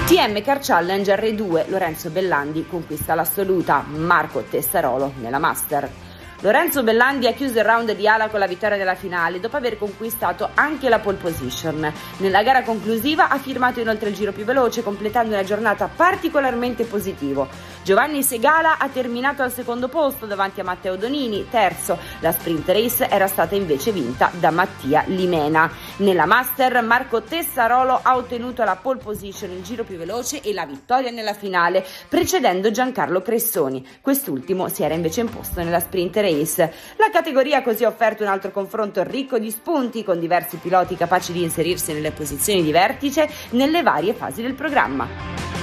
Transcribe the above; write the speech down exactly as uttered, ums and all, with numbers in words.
T M Car Challenge R due, Lorenzo Bellandi conquista l'assoluta, Marco Tessarolo nella Master. Lorenzo Bellandi ha chiuso il round di ala con la vittoria della finale dopo aver conquistato anche la pole position. Nella gara conclusiva ha firmato inoltre il giro più veloce, completando una giornata particolarmente positiva. Giovanni Segala ha terminato al secondo posto davanti a Matteo Donini, terzo. La sprint race era stata invece vinta da Mattia Limena. Nella Master Marco Tessarolo ha ottenuto la pole position, il giro più veloce e la vittoria nella finale, precedendo Giancarlo Cressoni. Quest'ultimo si era invece imposto nella sprint race. La categoria ha così offerto un altro confronto ricco di spunti, con diversi piloti capaci di inserirsi nelle posizioni di vertice nelle varie fasi del programma.